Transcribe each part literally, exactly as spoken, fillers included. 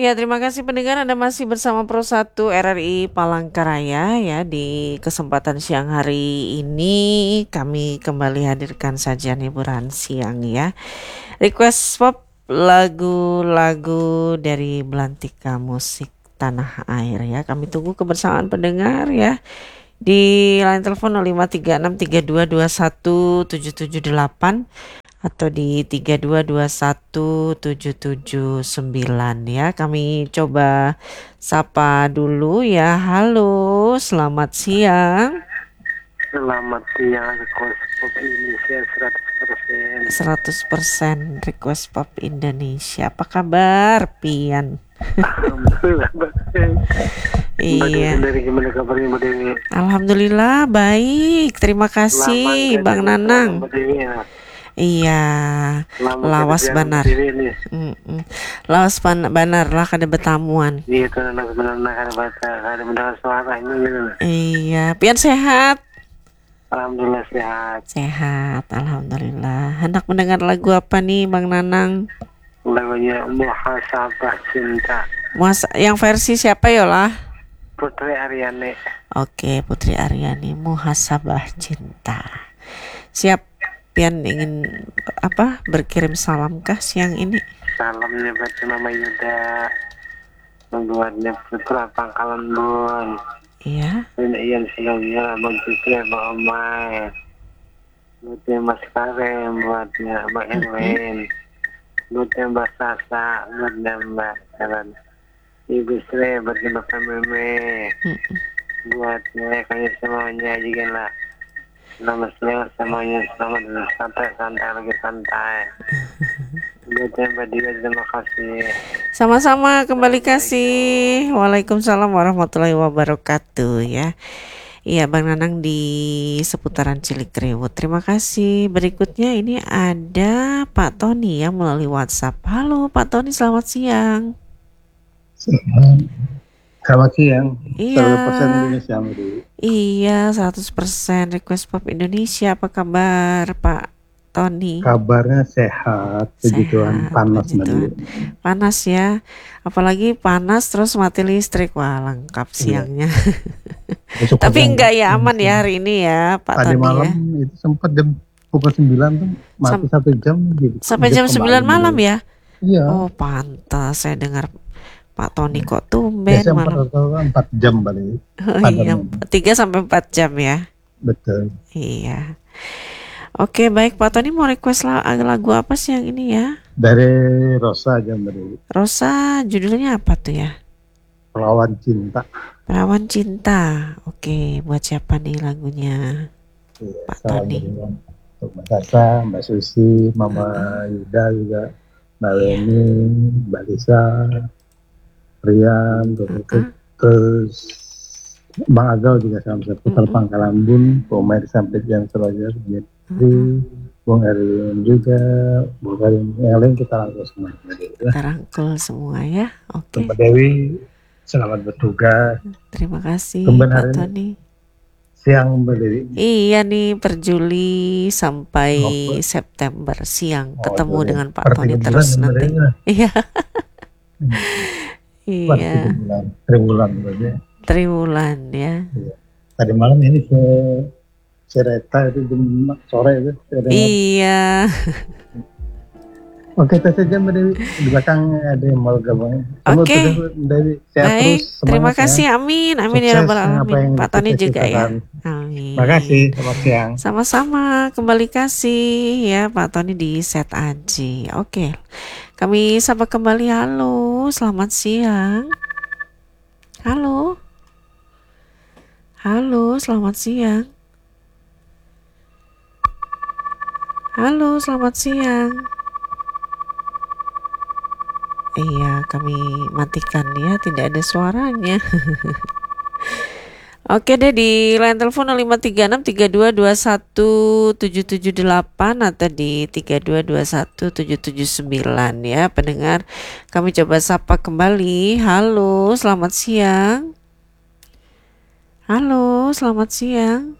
Ya, terima kasih pendengar Anda masih bersama Pro satu R R I Palangkaraya ya. Di kesempatan siang hari ini kami kembali hadirkan sajian hiburan siang ya. Request pop lagu-lagu dari Belantika Musik Tanah Air ya. Kami tunggu kebersamaan pendengar ya. Di line telepon nol lima tiga enam tiga dua dua satu tujuh tujuh delapan atau di tiga dua dua satu tujuh tujuh sembilan ya. Kami coba sapa dulu ya. Halo, selamat siang. Selamat siang, request pop Indonesia seratus persen. seratus persen request pop Indonesia. Apa kabar, Pian? Alhamdulillah baik. Mbak Dewi Iya. sendiri gimana kabarnya Mbak Dewi? Alhamdulillah baik. Terima kasih Lama Bang nggak ada Nanang. Mbak Dewi ya. Iya. Lama Lawas kerja banar. Mbak Dewi nih. Mm-mm. Lawas ban- banar lah kada betamuan. Iya tuh anak benar ada baca, ada mendengar suaranya gitu. Iya, Pian sehat. Alhamdulillah sehat. Sehat, alhamdulillah. Hendak mendengar lagu apa nih, Bang Nanang? Lagunya Muhasabah Cinta. Mas, yang versi siapa yolah? Putri Aryani. Oke, Putri Aryani, Muhasabah Cinta. Siap, Pian ingin apa? Berkirim salam kah siang ini? Salamnya buat Mama Yuda. Membuatnya Putra Pangkalan Bun. Iya. Ini Ian Silvia, Bang Fikri, Bang Omai, buatnya Mas Karem, buatnya Mbak Erwin, buatnya Mbak Sasa, buatnya Mbak Jalan, Ibu Sri, buatnya Bapak Meme, buatnya kayaknya semuanya juga lah. Selamat siang semuanya, selamat dan santai, santai lagi santai. Buatnya Mbak Dia, terima kasih. Sama-sama, kembali kasih. Waalaikumsalam warahmatullahi wabarakatuh ya. Iya, Bang Nanang di seputaran Cilikriwut. Terima kasih. Berikutnya ini ada Pak Tony yang melalui WhatsApp. Halo Pak Tony, selamat siang. Selamat siang. Iya. seratus persen Indonesia. Iya, seratus persen request pop Indonesia. Apa kabar Pak Tony? Kabarnya sehat, puji Tuhan. Panas Tuhan. Panas ya, apalagi panas terus mati listrik. Wah, lengkap siangnya. Iya. Tapi enggak ya, aman ya hari ini ya Pak Tadi Tony malam ya. itu sempat jam pukul sembilan tuh mati Sam- satu jam gitu. Sampai jam sembilan malam ya. Iya. Oh, pantas saya dengar Pak Tony kok tumben biasanya malam. empat jam balik. Oh, iya, tiga sampai empat jam ya. Betul. Iya. Oke, baik Pak Tony, mau request lagu apa sih yang ini ya? Dari Rosa aja Mbak. Rosa, judulnya apa tuh ya? Perawan Cinta. Perawan Cinta. Oke, buat siapa nih lagunya? Iya, Pak Tony. Untuk Mbak Sasa, Mbak Susi, Mama uh-huh. Yuda juga, Mbak Leni, yeah. Mbak Lisa, Rian, uh-huh. terus Bang Agau juga sama seputar uh-huh. Pangkalan Bun, Pomai sampai yang Seroja, jadi uh-huh. Bung Erwin juga, Bung Erwin yang lain kita rangkul semua. Kita rangkul semua ya. Oke. Okay. Mbak Dewi, selamat bertugas. Terima kasih Kemben Pak Tony. Siang Mbak Dewi. Iya nih per Juli sampai oh, September siang oh, ketemu Juli. Dengan Pak Tony terus nanti. Iya. hmm. Iya. Triwulan berarti. Triwulan ya. Iya. Tadi malam ini ke Cereta itu jam sore itu. Iya. Oke, itu saja Mbak Dewi. Di belakang ada yang mau gabung. Oke. Baik, terus, terima kasih. Ya. Amin. Amin ya rabbal alamin. Pak Tony juga ya. Amin. Terima kasih. Selamat siang. Sama-sama. Kembali kasih ya Pak Tony di Set Aji. Oke. Kami sapa kembali. Halo. Selamat siang. Halo. Halo. Selamat siang. Halo. Selamat siang. Iya, kami matikan ya, tidak ada suaranya. Oke deh, di line telepon nol lima tiga enam tiga dua dua satu tujuh tujuh delapan atau di tiga dua dua satu tujuh tujuh sembilan ya pendengar. Kami coba sapa kembali. Halo, selamat siang. Halo, selamat siang.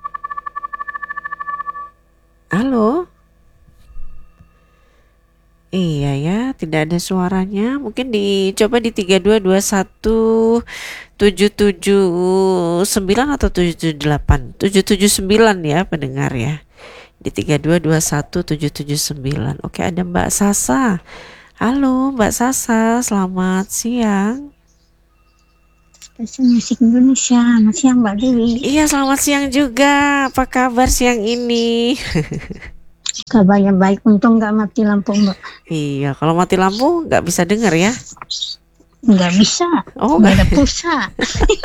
Halo. Iya ya, tidak ada suaranya. Mungkin dicoba di tiga dua dua satu tujuh tujuh sembilan atau tujuh tujuh delapan. tujuh tujuh sembilan ya pendengar ya. Di tiga dua dua satu tujuh tujuh sembilan. Oke, ada Mbak Sasa. Halo Mbak Sasa, selamat siang. Stasiun Musik Indonesia. Selamat siang Mbak Dewi. Iya, selamat siang juga. Apa kabar siang ini? Kabarnya baik, untung nggak mati lampu Mbak. Iya, kalau mati lampu nggak bisa dengar ya? Nggak bisa, Oh, nggak ada pulsa.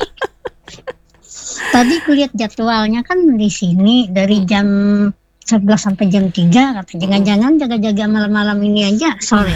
Tadi kulihat jadwalnya kan di sini dari jam sebelas sampai jam tiga, kata jangan-jangan jaga-jaga malam-malam ini aja sore.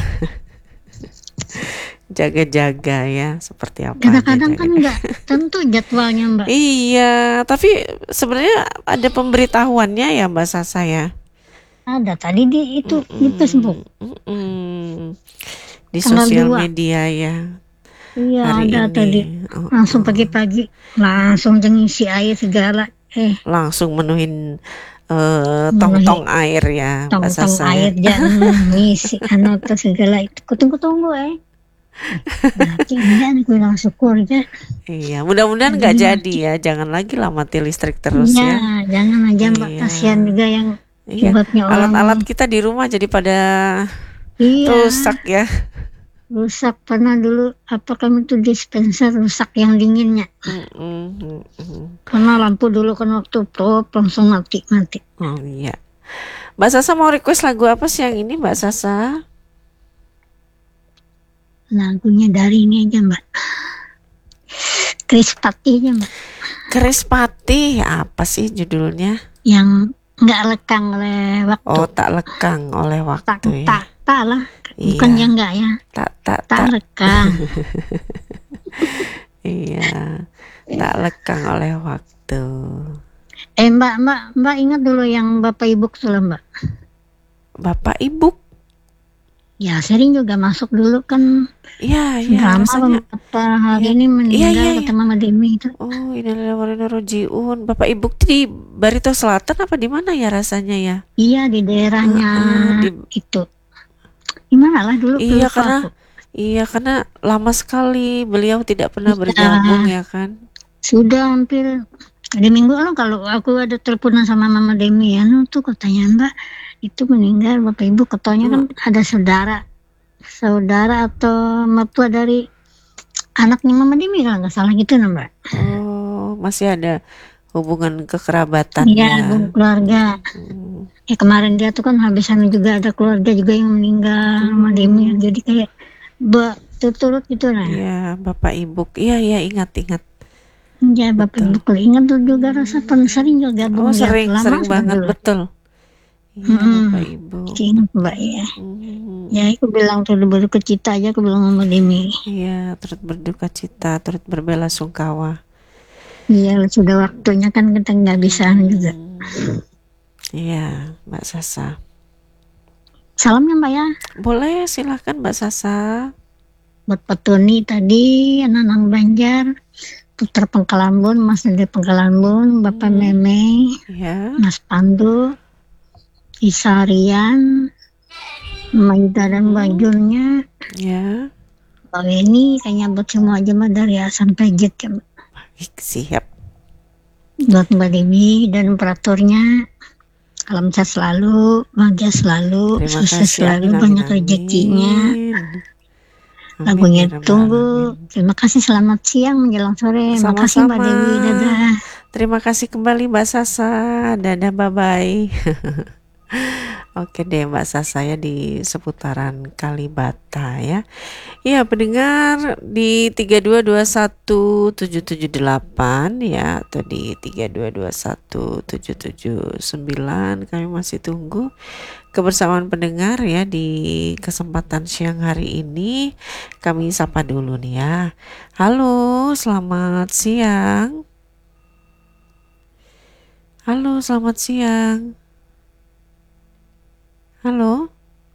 Jaga-jaga ya, seperti apa? Kadang-kadang aja kan jaga. nggak tentu jadwalnya Mbak. Iya, tapi sebenarnya ada pemberitahuannya ya Mbak Sasa ya. Ada tadi di itu di Facebook. Mm-mm. Di Tanggal sosial dua. media ya. Iya Hari ada ini. tadi. Oh, Langsung oh. pagi-pagi langsung ngisi air segala. Eh Langsung menuhin eh, tong-tong air ya Mbak tong-tong Sasa ya. air jangan ngisi anu atau segala itu. Kutunggu-tunggu eh. Berarti dia gue bilang syukur ya. Iya, mudah-mudahan nggak jadi ya. Jangan lagi lah mati listrik terus Iya, ya. jangan aja Mbak, Iya. kasihan juga yang Iya. buatnya orang. Alat-alat kita di rumah jadi pada Iya, rusak ya. rusak. Pernah dulu apa kami tuh dispenser rusak yang dinginnya. Mm-mm, mm-mm. Karena lampu dulu kan waktu prop langsung mati-mati. Oh iya. Mbak Sasa mau request lagu apa siang ini Mbak Sasa? Lagunya dari ini aja Mbak. Chris Patti aja Mbak. Kerispati, apa sih judulnya? Yang nggak lekang oleh waktu. Oh, tak lekang oleh tak waktu ya. tak tak lah. Bukan Iya. yang enggak ya. Tak tak Tak tak. lekang. Iya. Tak lekang oleh waktu. Eh Mbak, Mbak, Mbak ingat dulu yang Bapak Ibu tuh lah Mbak. Bapak Ibu. Ya sering juga masuk dulu kan. Iya, iya Drama rasanya. beberapa hari Iya. ini Iya, meninggal iya, iya. kata Mama Demi itu. Oh, innalillahi wa inna ilaihi raji'un. Bapak Ibu di Barito Selatan apa di mana ya rasanya ya? Iya di daerahnya Heeh, di- itu. Gimana lah dulu Iya, lupa karena aku. iya karena lama sekali beliau tidak pernah Iya. bergabung ya kan. Sudah hampir di minggu lalu kalau aku ada teleponan sama Mama Demi ya, nu tuh katanya Mbak itu meninggal Bapak Ibu, katanya kan ada saudara saudara atau mertua dari anaknya Mama Demi kalau nggak salah gitu nah Mbak. Oh, masih ada hubungan kekerabatan Iya, ya. hubungan keluarga. Hmm. Ya kemarin dia tuh kan habisan juga ada keluarga juga yang meninggal Mama Demi, jadi kayak berturut-turut gitu nah. Iya, Bapak Ibu. Iya, iya ingat-ingat. Ya Bapak Ibu kalau ingat tuh juga rasa pernah sering juga gabung Oh, dia sering, lama sering banget, dulu. betul. Iya, Mm-mm. Bapak Ibu. Ingat Mbak ya. Hmm. Ya aku bilang tuh berduka cita aja, aku bilang sama Demi. Iya, turut berduka cita, turut berbela sungkawa. Iya sudah waktunya kan kita nggak bisa juga. Hmm. Iya, Mbak Sasa. Salamnya Mbak ya. Boleh, silahkan Mbak Sasa. Buat Pak Tony tadi, anak-anak Banjar, Putra Pangkalambun, Mas Nede Pangkalambun, Bapak Hmm. Meme, Ya, Mas Pandu, Isarian, Maida dan Mbak Junnya, ya. Mbak Weni, kayaknya buat semua jemaah dari A sampai Z ya Mbak. Siap. Buat Mbak Dewi dan operatornya, alam sehat selalu, bahagia selalu, Terima sukses kasih. selalu, Amin, banyak amin, rezekinya. amin. Amin, Lagunya ya Rabbal tunggu. Alamin. Terima kasih, selamat siang menjelang sore. Terima kasih Mbak Sama-sama. Dewi, dadah. Terima kasih kembali Mbak Sasa. Dadah, bye-bye. Oke deh Mbak Sasa ya di seputaran Kalibata ya. Iya pendengar di tiga dua dua satu tujuh tujuh delapan ya atau di tiga dua dua satu tujuh tujuh sembilan kami masih tunggu kebersamaan pendengar ya di kesempatan siang hari ini. Kami sapa dulu nih ya. Halo, selamat siang. Halo, selamat siang. Halo.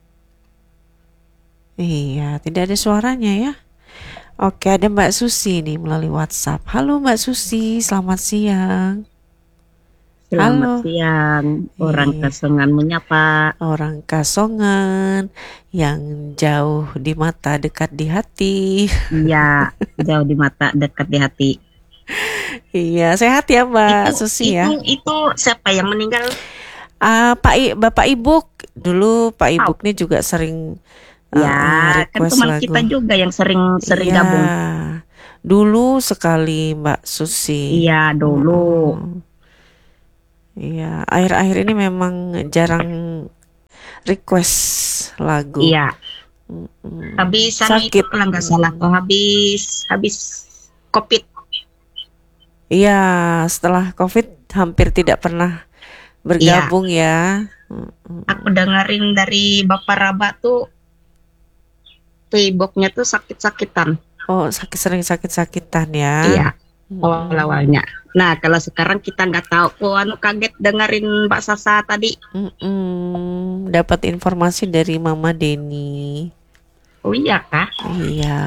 Iya, tidak ada suaranya ya. Oke, ada Mbak Susi nih melalui WhatsApp. Halo Mbak Susi, selamat siang. Selamat Halo. siang, orang Iya. Kasongan menyapa. Orang Kasongan yang jauh di mata dekat di hati. Iya, jauh di mata dekat di hati. Iya, sehat ya Mbak Itu Susi itu ya. itu siapa yang meninggal? Ah, Pak I, Bapak Ibuk dulu Pak Oh, Ibuk nih juga sering uh, uh, ya, kan request teman lagu. kita juga yang sering sering Iya, gabung. dulu sekali Mbak Susi. Iya, dulu. Mm-mm. Iya, akhir-akhir ini memang jarang request lagu. Iya, Mm-mm. habis anu itu Sakit. kalau nggak salah, oh, habis habis COVID. Iya, setelah COVID hampir tidak pernah Iya, bergabung ya. Mm-mm. aku dengerin dari Bapak Raba tuh, Facebooknya tuh sakit-sakitan. Oh, sakit sering sakit-sakitan ya. Iya, Mm-mm. awal-awalnya. Nah, kalau sekarang kita nggak tahu. Oh, anu kaget dengerin Mbak Sasa tadi. Mm-mm. Dapat informasi dari Mama Deni. Oh iya kah? Iya.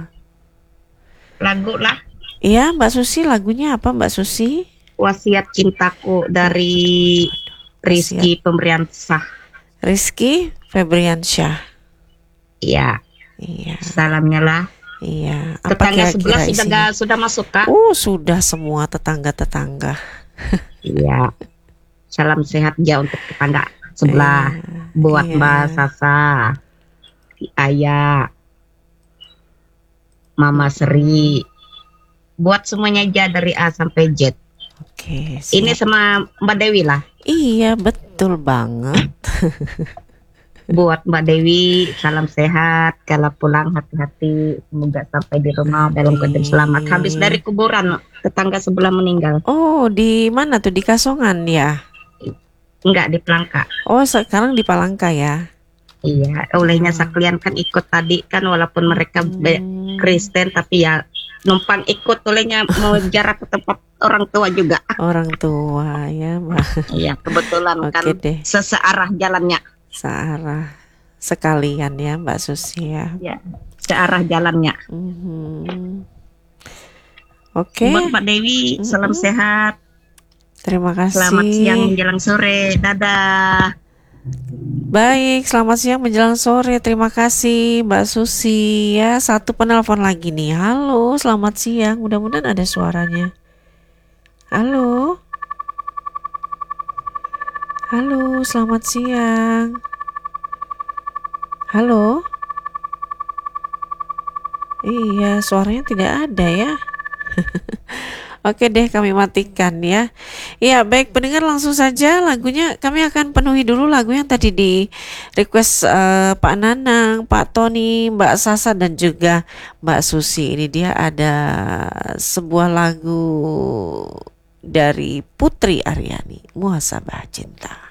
Lagu lah, Iya, Mbak Susi lagunya apa Mbak Susi? Wasiat Cintaku dari Wasiat Rizky Pembriansah. Rizky Febriansyah. Iya, Iya, salamnya lah. iya. Apa Tetangga kira-kira sebelah sudah isinya? nggak sudah masuk kak? Oh, sudah semua tetangga-tetangga. Iya, salam sehat ya untuk tetangga sebelah. Iya, Buat iya. Mbak Sasa, Ayah, Mama Seri, buat semuanya aja dari A sampai Z. Oke, Ini siap. sama Mbak Dewi lah. Iya, betul banget. Buat Mbak Dewi, salam sehat. Kalau pulang hati-hati. Semoga sampai di rumah dalam keadaan selamat. Habis dari Amin. kuburan, tetangga sebelah meninggal. Oh, di mana tuh? Di Kasongan ya? Enggak, di Pelangka. Oh, sekarang di Palangka ya? Iya, olehnya sekalian kan ikut tadi kan, walaupun mereka be- Hmm, Kristen, tapi ya numpang ikut, olehnya mau jarak ke tempat orang tua juga. orang tua ya, Mbak. Iya, kebetulan kan Oke deh, sesearah jalannya. searah sekalian ya Mbak Susi ya. Ya, searah jalannya. Mhm. Oke, Buat Mbak Dewi, salam Mhm. sehat. terima Selamat siang kasih. menjelang sore. Dadah. Baik, selamat siang menjelang sore. Terima kasih Mbak Susi ya. Satu penelpon lagi nih. Halo, selamat siang. Mudah-mudahan ada suaranya. Halo, halo, selamat siang. Halo, iya, suaranya tidak ada ya. Oke deh, kami matikan ya. Ya, baik pendengar, langsung saja lagunya kami akan penuhi dulu lagu yang tadi di request eh, Pak Nanang, Pak Tony, Mbak Sasa dan juga Mbak Susi. Ini dia ada sebuah lagu dari Putri Aryani, Muhasabah Cinta.